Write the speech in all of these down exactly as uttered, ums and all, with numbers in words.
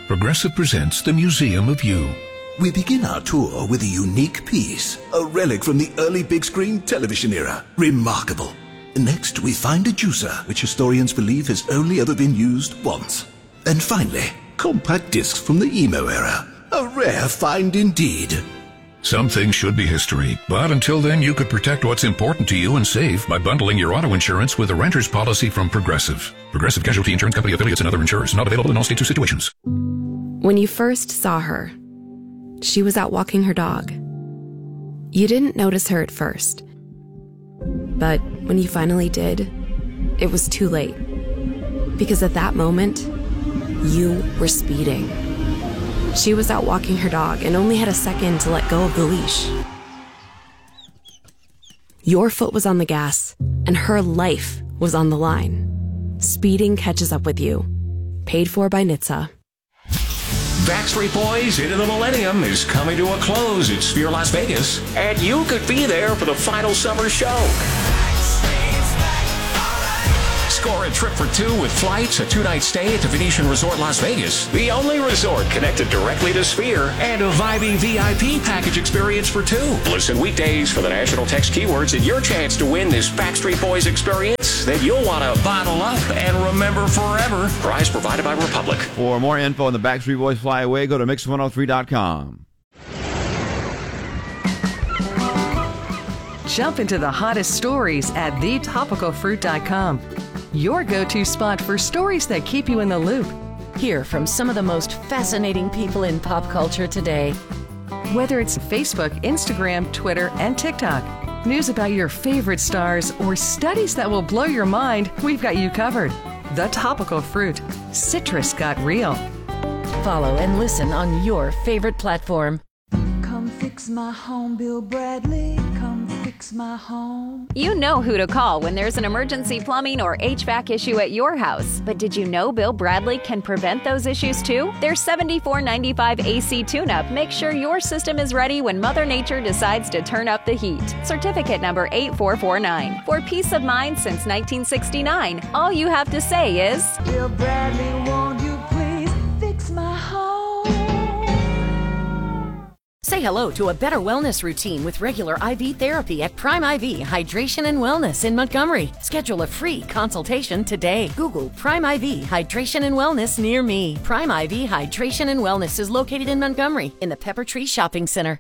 Progressive presents the Museum of You. We begin our tour with a unique piece, a relic from the early big screen television era. Remarkable. Next, we find a juicer, which historians believe has only ever been used once. And finally, compact discs from the emo era. A rare find indeed. Some things should be history, but until then you could protect what's important to you and save by bundling your auto insurance with a renter's policy from Progressive. Progressive Casualty Insurance Company affiliates and other insurers. Not available in all states or situations. When you first saw her, she was out walking her dog. You didn't notice her at first. But when you finally did, it was too late. Because at that moment, you were speeding. She was out walking her dog and only had a second to let go of the leash. Your foot was on the gas, and her life was on the line. Speeding catches up with you. Paid for by N H T S A. Backstreet Boys Into the Millennium is coming to a close at Sphere Las Vegas, and you could be there for the final summer show. Score a trip for two with flights, a two-night stay at the Venetian Resort Las Vegas, the only resort connected directly to Sphere, and a vibing V I P package experience for two. Listen weekdays for the national text keywords and your chance to win this Backstreet Boys experience that you'll want to bottle up and remember forever. Prize provided by Republic. For more info on the Backstreet Boys Fly Away, go to mix one oh three dot com. Jump into the hottest stories at the topical fruit dot com. Your go-to spot for stories that keep you in the loop. Hear from some of the most fascinating people in pop culture today. Whether it's Facebook, Instagram, Twitter, and TikTok, news about your favorite stars, or studies that will blow your mind, we've got you covered. The Topical Fruit. Citrus got real. Follow and listen on your favorite platform. Come fix my home, Bill Bradley. Come fix my home. You know who to call when there's an emergency plumbing or H V A C issue at your house. But did you know Bill Bradley can prevent those issues too? Their seventy-four ninety-five A C tune-up makes sure your system is ready when Mother Nature decides to turn up the heat. Certificate number eight four four nine. For peace of mind since nineteen sixty-nine, all you have to say is, Bill Bradley, won't you please fix my home? Say hello to a better wellness routine with regular I V therapy at Prime I V Hydration and Wellness in Montgomery. Schedule a free consultation today. Google Prime I V Hydration and Wellness near me. Prime I V Hydration and Wellness is located in Montgomery in the Pepper Tree Shopping Center.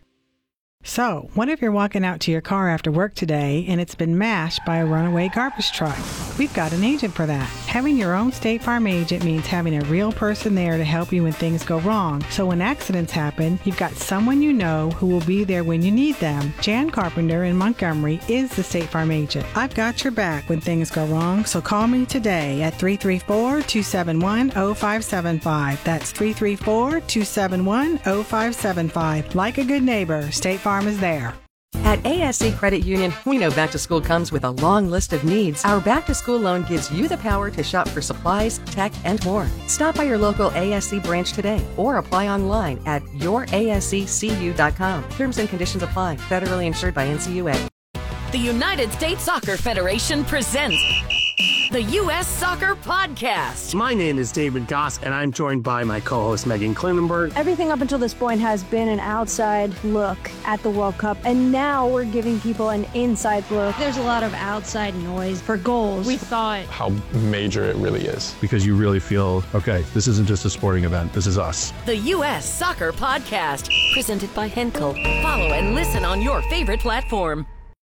So, what if you're walking out to your car after work today and it's been mashed by a runaway garbage truck? We've got an agent for that. Having your own State Farm agent means having a real person there to help you when things go wrong. So when accidents happen, you've got someone you know who will be there when you need them. Jan Carpenter in Montgomery is the State Farm agent. I've got your back when things go wrong, so call me today at three three four, two seven one, zero five seven five. That's three three four, two seven one, zero five seven five. Like a good neighbor, State Farm is there. At A S C Credit Union, we know back to school comes with a long list of needs. Our back to school loan gives you the power to shop for supplies, tech, and more. Stop by your local A S C branch today or apply online at your A S C C U dot com. Terms and conditions apply. Federally insured by N C U A. The United States Soccer Federation presents the U S Soccer Podcast. My name is David Goss, and I'm joined by my co-host Megan Klinenberg. Everything up until this point has been an outside look at the World Cup, and now we're giving people an inside look. There's a lot of outside noise for goals. We thought how major it really is. Because you really feel, okay, this isn't just a sporting event, this is us. The U S Soccer Podcast, presented by Henkel. Follow and listen on your favorite platform.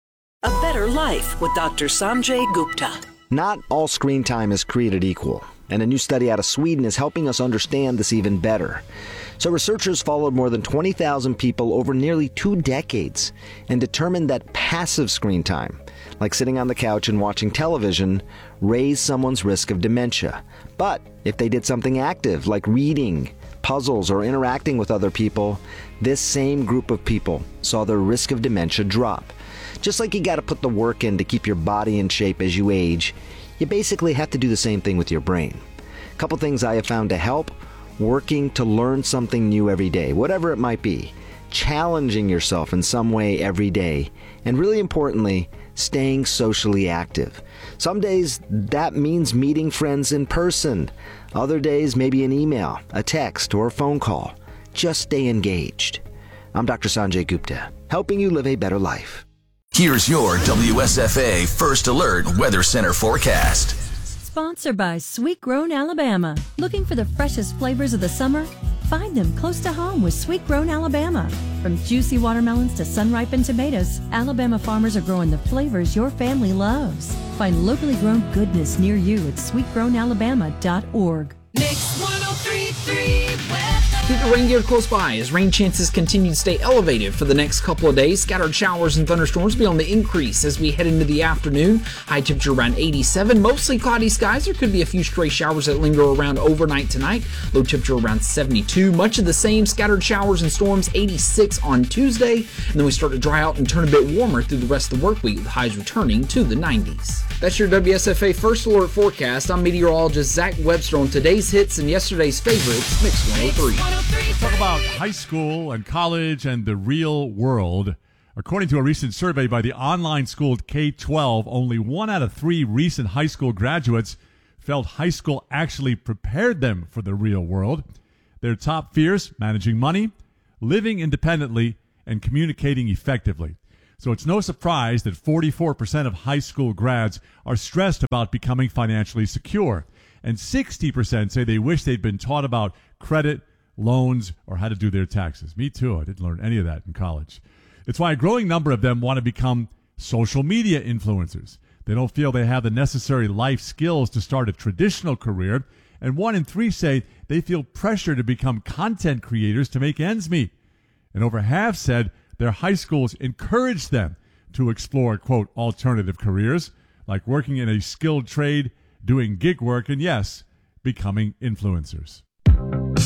A Better Life with Doctor Sanjay Gupta. Not all screen time is created equal, and a new study out of Sweden is helping us understand this even better. So researchers followed more than twenty thousand people over nearly two decades and determined that passive screen time, like sitting on the couch and watching television, raised someone's risk of dementia. But if they did something active, like reading, puzzles, or interacting with other people, this same group of people saw their risk of dementia drop. Just like you got to put the work in to keep your body in shape as you age, you basically have to do the same thing with your brain. A couple things I have found to help: working to learn something new every day, whatever it might be, challenging yourself in some way every day, and really importantly, staying socially active. Some days that means meeting friends in person. Other days maybe an email, a text, or a phone call. Just stay engaged. I'm Doctor Sanjay Gupta, helping you live a better life. Here's your W S F A First Alert Weather Center forecast. Sponsored by Sweet Grown Alabama. Looking for the freshest flavors of the summer? Find them close to home with Sweet Grown Alabama. From juicy watermelons to sun-ripened tomatoes, Alabama farmers are growing the flavors your family loves. Find locally grown goodness near you at sweet grown alabama dot org. Mix one oh three point three weather. Keep your rain gear close by as rain chances continue to stay elevated for the next couple of days. Scattered showers and thunderstorms be on the increase as we head into the afternoon. High temperature around eighty-seven. Mostly cloudy skies. There could be a few stray showers that linger around overnight tonight. Low temperature around seventy-two. Much of the same. Scattered showers and storms. eighty-six on Tuesday. And then we start to dry out and turn a bit warmer through the rest of the work week with highs returning to the nineties. That's your W S F A First Alert forecast. I'm meteorologist Zach Webster on today's hits and yesterday's favorites. Mix one oh three. Talk about high school and college and the real world. According to a recent survey by the online school K twelve, only one out of three recent high school graduates felt high school actually prepared them for the real world. Their top fears: managing money, living independently, and communicating effectively. So it's no surprise that forty-four percent of high school grads are stressed about becoming financially secure. And sixty percent say they wish they'd been taught about credit, loans, or how to do their taxes. Me too. I didn't learn any of that in college. It's why a growing number of them want to become social media influencers. They don't feel they have the necessary life skills to start a traditional career. And one in three say they feel pressure to become content creators to make ends meet. And over half said their high schools encouraged them to explore, quote, alternative careers, like working in a skilled trade, doing gig work, and yes, becoming influencers.